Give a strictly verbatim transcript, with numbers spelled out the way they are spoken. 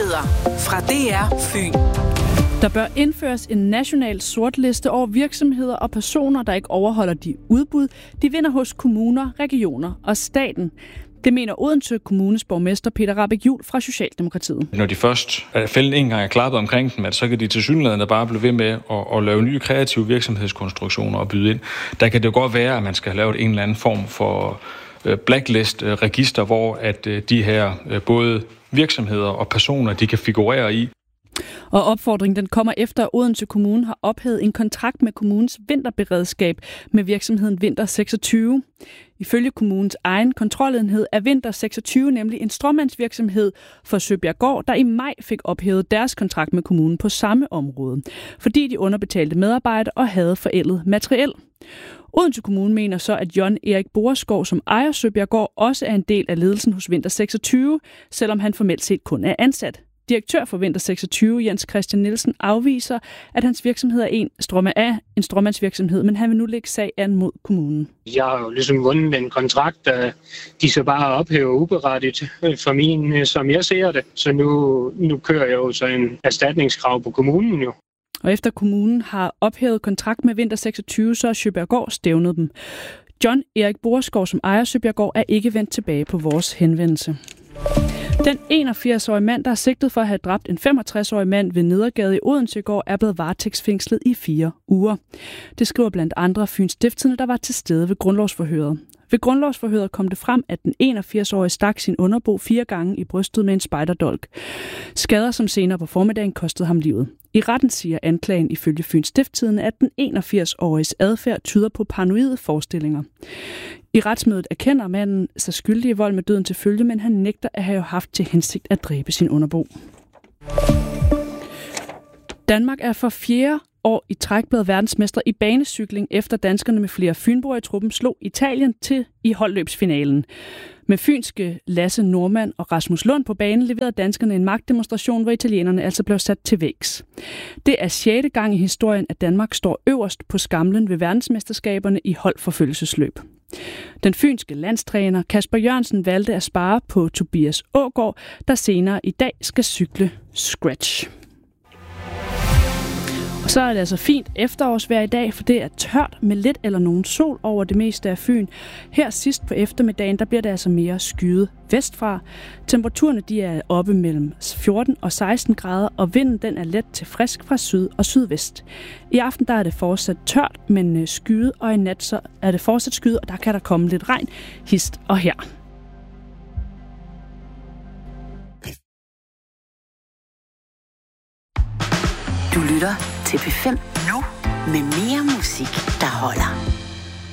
Nyheder fra D R Fyn. Der bør indføres en national sortliste over virksomheder og personer, der ikke overholder de udbud, de vinder hos kommuner, regioner og staten. Det mener Odense Kommunes borgmester Peter Rahbæk Juhl fra Socialdemokratiet. Når de først fælden en gang er klappet omkring dem, at så kan de tilsyneladende bare blive ved med at, at lave nye kreative virksomhedskonstruktioner og byde ind. Der kan det godt være, at man skal have lavet en eller anden form for blacklist-register, hvor at de her både virksomheder og personer, de kan figurere i. Og opfordringen den kommer efter, at Odense Kommune har ophævet en kontrakt med kommunens vinterberedskab med virksomheden Vinter seksogtyve. Ifølge kommunens egen kontrolenhed er Vinter seksogtyve nemlig en stråmandsvirksomhed for Søbjerggård, der i maj fik ophævet deres kontrakt med kommunen på samme område, fordi de underbetalte medarbejdere og havde forældet materiel. Odense Kommune mener så, at John Erik Boreskov, som ejer Søbjerggård, også er en del af ledelsen hos Vinter seksogtyve, selvom han formelt set kun er ansat. Direktør for Vinter seksogtyve, Jens Christian Nielsen, afviser, at hans virksomhed er en, stråmand, er en stråmandsvirksomhed, men han vil nu lægge sag an mod kommunen. Jeg har jo ligesom vundet en kontrakt, der de så bare ophæver uberettigt for min, som jeg ser det. Så nu, nu kører jeg jo så en erstatningskrav på kommunen jo. Og efter kommunen har ophævet kontrakt med Vinter seksogtyve, så er Søbjerggård stævnet dem. John Erik Boreskov, som ejer Søbjerggård, er ikke vendt tilbage på vores henvendelse. Den enogfirs-årige mand, der er sigtet for at have dræbt en femogtres-årig mand ved Nedergade i Odense i går, er blevet varetægtsfængslet i fire uger. Det skriver blandt andre Fyns Stiftstidende, der var til stede ved grundlovsforhøret. Ved grundlovsforhøret kom det frem, at den enogfirs-årige stak sin underbo fire gange i brystet med en spejderdolk. Skader, som senere på formiddagen kostede ham livet. I retten siger anklagen ifølge Fyns Stiftstidende, at den enogfirs-åriges adfærd tyder på paranoide forestillinger. I retsmødet erkender manden sig skyldig i vold med døden til følge, men han nægter at have haft til hensigt at dræbe sin underbo. Danmark er for fjerde år i træk blevet verdensmester i banecykling, efter danskerne med flere fynboer i truppen slog Italien til i holdløbsfinalen. Med fynske Lasse Normand og Rasmus Lund på banen leverede danskerne en magtdemonstration, hvor italienerne altså blev sat til vægs. Det er sjette gang i historien, at Danmark står øverst på skamlen ved verdensmesterskaberne i holdforfølgelsesløb. Den fynske landstræner Kasper Jørgensen valgte at spare på Tobias Aagaard, der senere i dag skal cykle scratch. Og så er det altså fint efterårsvejr i dag, for det er tørt med lidt eller nogen sol over det meste af Fyn. Her sidst på eftermiddagen, der bliver det altså mere skyet vestfra. Temperaturerne de er oppe mellem fjorten og seksten grader, og vinden den er let til frisk fra syd og sydvest. I aften der er det fortsat tørt, men skyet, og i nat så er det fortsat skyet, og der kan der komme lidt regn hist og her. Du lytter til P fem nu med mere musik, der holder.